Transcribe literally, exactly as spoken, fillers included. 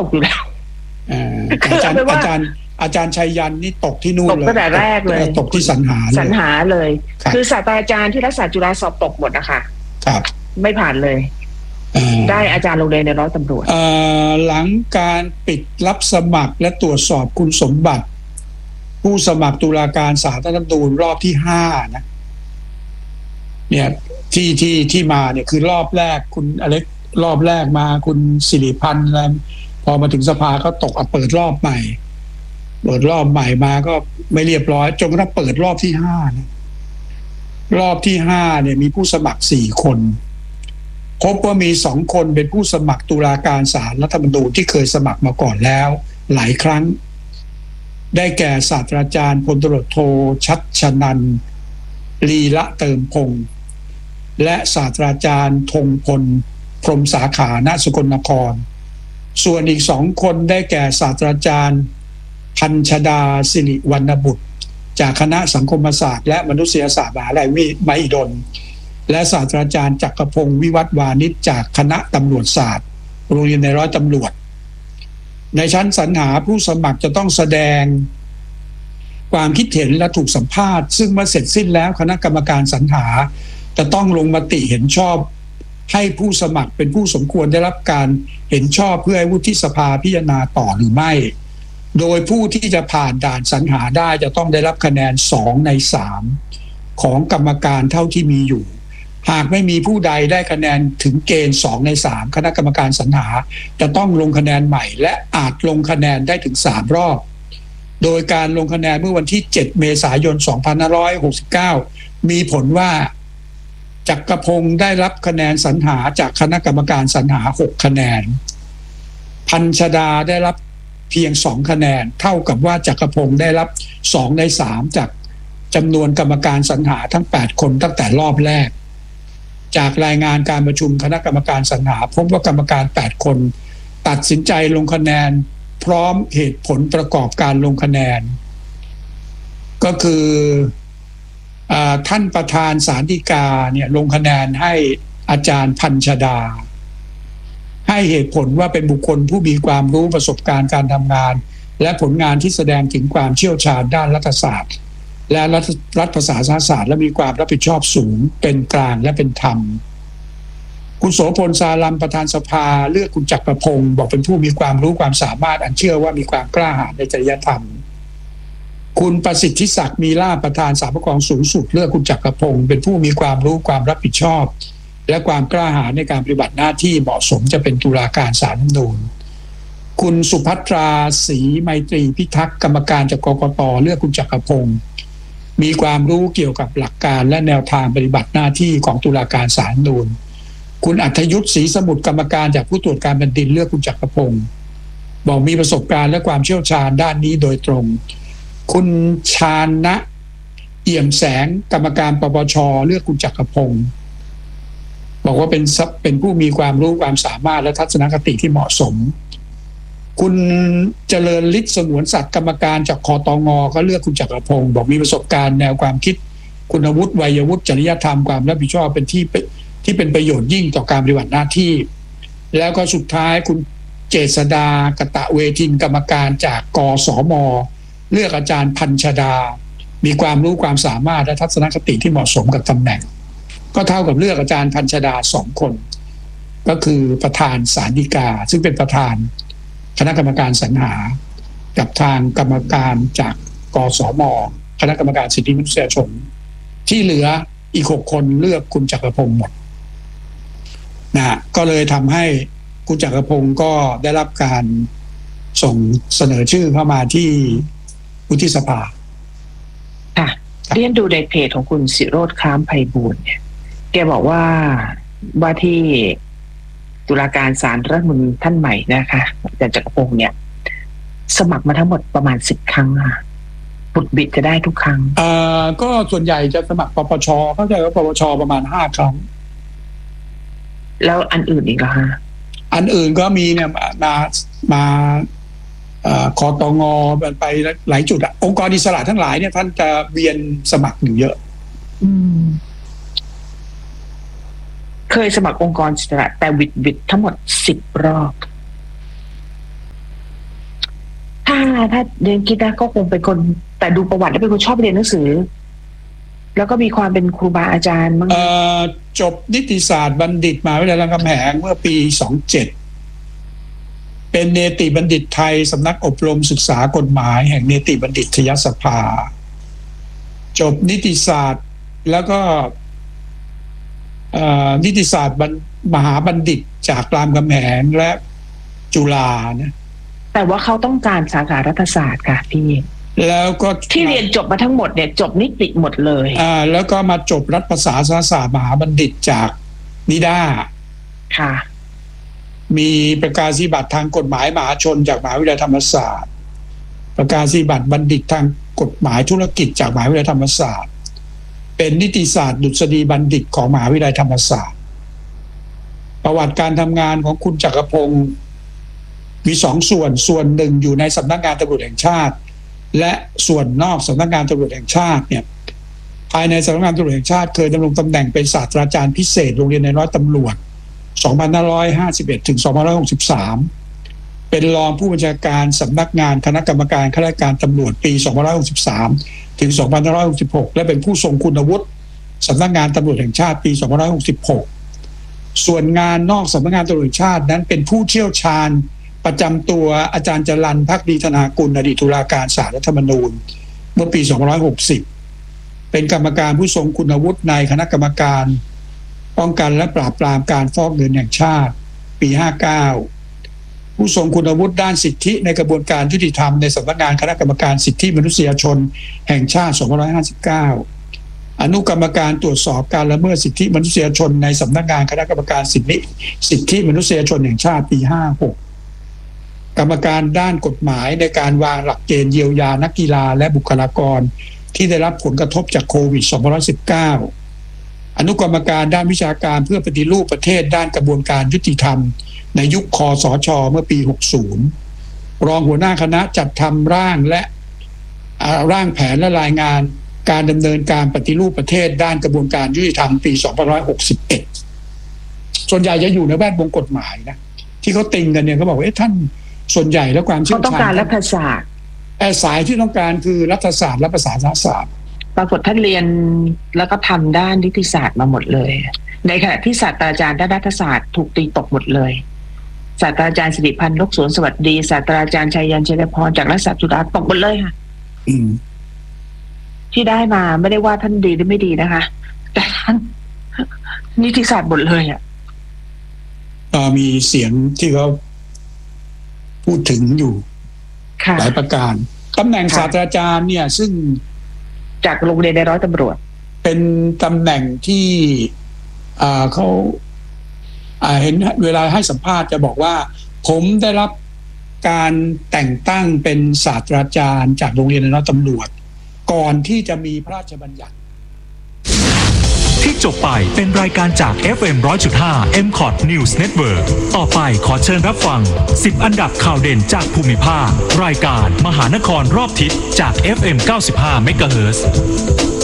กอยู่แล้วอาจารย์อาจารย์อาจารย์ชัยยันนี่ตกที่นู่นเลยตกตั้งแต่แรกเลยตกที่สรรหาสรรหาเลยคือศาสตราจารย์ที่รัฐศาสตร์จุฬาสอบตกหมดนะคะครับไม่ผ่านเลยได้อาจารย์โรงเรียนในร้อยตำรวจหลังการปิดรับสมัครและตรวจสอบคุณสมบัติผู้สมัครตุลาการศาลรัฐธรรมนูญรอบที่ห้านะเนี่ยที่ที่ที่มาเนี่ยคือรอบแรกคุณอเล็กรอบแรกมาคุณสิริพันธ์แล้วพอมาถึงสภาก็ตกเอาเปิดรอบใหม่เปิดรอบใหม่มาก็ไม่เรียบร้อยจนกระทั่งเปิดรอบที่ห้านะรอบที่ห้าเนี่ยมีผู้สมัครสี่คนพบว่ามีสองคนเป็นผู้สมัครตุลาการศาลรัฐธรรมนูญที่เคยสมัครมาก่อนแล้วหลายครั้งได้แก่ศาสตราจารย์พลตำรวจโทชัชนันท์ลีละเติมพงษ์และศาสตราจารย์ธงพลพรหมสาขาณสกลนครส่วนอีกสองคนได้แก่ศาสตราจารย์พัญชดาสิริวรรณบุตรจากคณะสังคมศาสตร์และมนุษยศาสตร์มหาวิทยาลัยมหิดลและศาสตราจารย์จักรพงศ์วิวัฒน์วานิชจากคณะตำรวจศาสตร์โรงเรียนในร้อยตำรวจในชั้นสรรหาผู้สมัครจะต้องแสดงความคิดเห็นและถูกสัมภาษณ์ซึ่งเมื่อเสร็จสิ้นแล้วคณะกรรมการสรรหาจะต้องลงมติเห็นชอบให้ผู้สมัครเป็นผู้สมควรได้รับการเห็นชอบเพื่อให้วุฒิสภาพิจารณาต่อหรือไม่โดยผู้ที่จะผ่านด่านสรรหาได้จะต้องได้รับคะแนนสองในสามของกรรมการเท่าที่มีอยู่หากไม่มีผู้ใดได้คะแนนถึงเกณฑ์สองในสามคณะกรรมการสรรหาจะต้องลงคะแนนใหม่และอาจลงคะแนนได้ถึงสามรอบโดยการลงคะแนนเมื่อวันที่เจ็ดเมษายนสองพันห้าร้อยหกสิบเก้ามีผลว่าจักรพงศ์ได้รับคะแนนสรรหาจากคณะกรรมการสรรหาหกคะแนนพัญชดาได้รับเพียงสองคะแนนเท่ากับว่าจักรพงศ์ได้รับสองในสามจากจำนวนกรรมการสรรหาทั้งแปดคนตั้งแต่รอบแรกจากรายงานการประชุมคณะกรรมการสรรหาพบว่ากรรมการแปดคนตัดสินใจลงคะแนนพร้อมเหตุผลประกอบการลงคะแนนก็คือท่านประธานศาลฎีกาเนี่ยลงคะแนนให้อาจารย์พัญชดาให้เหตุผลว่าเป็นบุคคลผู้มีความรู้ประสบการณ์การทำงานและผลงานที่แสดงถึงความเชี่ยวชาญด้านรัฐศาสตร์และรัฐรัฐประศาสนศาสตร์และมีความรับผิดชอบสูงเป็นกลางและเป็นธรรมคุณโสพลสาลัมประธานสภาเลือกคุณจักรพงศ์บอกเป็นผู้มีความรู้ความสามารถอันเชื่อว่ามีความกล้าหาญในจริยธรรมคุณประสิทธิศักดิ์มีลาภประธานศาลปกครองสูงสุดเลือกคุณจักรพงศ์เป็นผู้มีความรู้ความรับผิดชอบและความกล้าหาญในการปฏิบัติหน้าที่เหมาะสมจะเป็นตุลาการศาลรัฐธรรมนูญคุณสุภัทราศรีไมตรีพิทักษ์กรรมการจากกกต.เลือกคุณจักรพงศ์มีความรู้เกี่ยวกับหลักการและแนวทางปฏิบัติหน้าที่ของตุลาการศาลรัฐธรรมนูญคุณอัธยุทธศรีสมุทรกรรมการจากผู้ตรวจการแผ่นดินเลือกคุณจักรพงศ์บอกมีประสบการณ์และความเชี่ยวชาญด้านนี้โดยตรงคุณชาญนะเอี่ยมแสงกรรมการปปช.เลือกคุณจักรพงศ์บอกว่าเป็นเป็นผู้มีความรู้ความสามารถและทัศนคติที่เหมาะสมคุณเจริญฤทธิ์สงวนสัตว์กรรมการจากคตง.ก็เลือกคุณจักรพงศ์บอกมีประสบการณ์แนวความคิดคุณวุฒิวัยวุฒิจริยธรรมความรับผิดชอบเป็นที่ที่เป็นประโยชน์ยิ่งต่อการปฏิบัติหน้าที่แล้วก็สุดท้ายคุณเจษฎากตะเวทินกรรมการจากกสม.เลือกอาจารย์พัญชดามีความรู้ความสามารถและทัศนคติที่เหมาะสมกับตำแหน่งก็เท่ากับเลือกอาจารย์พัญชดาสองคนก็คือประธานศาลฎีกาซึ่งเป็นประธานคณะกรรมการสรรหากับทางกรรมการจากกสม.คณะกรรมการสิทธิมนุษยชนที่เหลืออีกหกคนเลือกคุณจักรพงศ์หมดนะก็เลยทำให้คุณจักรพงศ์ก็ได้รับการส่งเสนอชื่อเข้ามาที่วุฒิสภาค่ะเรียนดูในเพจของคุณศิโรจน์คล้ามไพบูลย์เนี่ยแกบอกว่าว่าที่ตุลาการศาลรัฐธรรมนูญท่านใหม่นะคะอาจารย์จักรพงศ์เนี่ยสมัครมาทั้งหมดประมาณสิบครั้งค่ะบุดบิดจะได้ทุกครั้งเอ่อก็ส่วนใหญ่จะสมัครปปช.เข้าใจว่าปปช.ประมาณห้าครั้งแล้วอันอื่นอีกเหรอคะอันอื่นก็มีเนี่ยมามาคตง.ไปหลายจุดอะองค์กรอิสระทั้งหลายเนี่ยท่านจะเวียนสมัครอยู่เยอะเคยสมัครองค์กรอิสระแต่วิดวิดทั้งหมดสิบรอบถ้าเรียนคิดนะก็คงเป็นคนแต่ดูประวัติแล้วเป็นคนชอบเรียนหนังสือแล้วก็มีความเป็นครูบาอาจารย์มั้งจบนิติศาสตร์บัณฑิตมหาวิทยาลัยรามคำแหงเมื่อปีสองเจ็ดเป็นเนติบัณฑิตไทยสำนักอบรมศึกษากฎหมายแห่งเนติบัณฑิตยสภาจบนิติศาสตร์แล้วก็นิติศาสตร์มหาบัณฑิตจากรามคำแหงและจุฬานะแต่ว่าเขาต้องการสาขารัฐศาสตร์ค่ะพี่แล้วก็ที่เรียนจบมาทั้งหมดเนี่ยจบนิติหมดเลยอ่าแล้วก็มาจบรัฐประศาสนศาสตร์มหาบัณฑิตจากนิด้าค่ะมีประกาศนียบัตรทางกฎหมายมหาชนจากมหาวิทยาลัยธรรมศาสตร์ประกาศนียบัตรบัณฑิตทางกฎหมายธุรกิจจากมหาวิทยาลัยธรรมศาสตร์เป็นนิติศาสตร์ดุษฎีบัณฑิตของมหาวิทยาลัยธรรมศาสตร์ประวัติการทำงานของคุณจักรพงศ์มีสองส่วนส่วนหนึ่งอยู่ในสำนักงานตำรวจแห่งชาติและส่วนนอกสำนักงานตำรวจแห่งชาติเนี่ยภายในสำนักงานตำรวจแห่งชาติเคยดำรงตำแหน่งเป็นศาสตราจารย์พิเศษโรงเรียนในร้อยตำรวจสองพันห้าร้อยห้าสิบเอ็ด ถึง สองพันห้าร้อยหกสิบสาม เป็นรองผู้บัญชาการสำนักงานคณะกรรมการข้าราชการตำรวจปี สองพันห้าร้อยหกสิบสาม ถึง สองพันห้าร้อยหกสิบหก และเป็นผู้ทรงคุณวุฒิสำนักงานตำรวจแห่งชาติปี สองพันห้าร้อยหกสิบหก ส่วนงานนอกสำนักงานตำรวจแห่งชาตินั้นเป็นผู้เชี่ยวชาญประจำตัวอาจารย์จรัญภักดีธนากุลอดีตตุลาการศาลรัฐธรรมนูญเมื่อปี สองพันห้าร้อยหกสิบ เป็นกรรมการผู้ทรงคุณวุฒิในคณะกรรมการป้องกันและปราบปรามการฟอกเงินแห่งชาติปี ห้าสิบเก้า ผู้ทรงคุณวุฒิด้านสิทธิในกระบวนการยุติธรรมในสำนักงานคณะกรรมการสิทธิมนุษยชนแห่งชาติ สองพันห้าร้อยห้าสิบเก้า อนุกรรมการตรวจสอบการละเมิดสิทธิมนุษยชนในสำนักงานคณะกรรมการสิทธิสิทธิมนุษยชนแห่งชาติปี ห้าสิบหก กรรมการด้านกฎหมายในการวางหลักเกณฑ์เยียวยานักกีฬาและบุคลากรที่ได้รับผลกระทบจากโควิด สองพันสิบเก้า อนุกรรมการด้านวิชาการเพื่อปฏิรูปประเทศด้านกระบวนการยุติธรรมในยุคคสช.เมื่อปี หกสิบ รองหัวหน้าคณะจัดทำร่างและร่างแผนและรายงานการดำเนินการปฏิรูปประเทศด้านกระบวนการยุติธรรมปี สองพันหกสิบเอ็ด ส่วนใหญ่จะอยู่ในแวดวงกฎหมายนะที่เขาติงกันเนี่ยเขาบอกว่าท่านส่วนใหญ่แล้วความเชี่ยวชาญเขาต้องการรัฐศาสตร์แต่สายที่ต้องการคือรัฐศาสตร์และประศาสนศาสตร์ปรากฏท่านเรียนแล้วก็ทำด้านนิติศาสตร์มาหมดเลยในขณะที่ศาสตราจารย์ด้านรัฐศาสตร์ถูกตีตกหมดเลยศาสตราจารย์สิริพันธ์นกสวนสวัสดีศาสตราจารย์ชัยยันชัยพรจากรัฐศาสตร์จุฬาตกหมดเลยค่ะที่ได้มาไม่ได้ว่าท่านดีหรือไม่ดีนะคะแต่ท่านนิติศาสตร์หมดเลยอ่ะมีเสียงที่เขาพูดถึงอยู่หลายประการตำแหน่งศาสตราจารย์เนี่ยซึ่งจากโรงเรียนในร้อยตำรวจเป็นตำแหน่งที่เขาเห็นเวลาให้สัมภาษณ์จะบอกว่าผมได้รับการแต่งตั้งเป็นศาสตราจารย์จากโรงเรียนในร้อยตำรวจก่อนที่จะมีพระราชบัญญัติที่จบไปเป็นรายการจาก เอฟ เอ็ม หนึ่งร้อยจุดห้า เอ็ม คอท News Network ต่อไปขอเชิญรับฟังสิบอันดับข่าวเด่นจากภูมิภาครายการมหานครรอบทิศจาก เอฟ เอ็ม เก้าสิบห้า เมกะเฮิรตซ์